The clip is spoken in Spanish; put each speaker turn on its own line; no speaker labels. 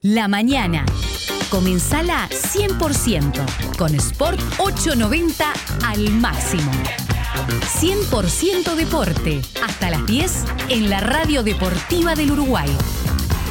La mañana. Comenzala 100% con Sport 890 al máximo. 100% deporte. Hasta las 10 en la Radio Deportiva del Uruguay.